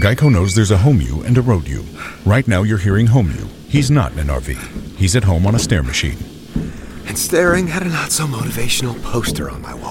Geico knows there's a home you and a road you. Right now you're hearing home you. He's not in an RV. He's at home on a stair machine. And staring at a not-so-motivational poster on my wall.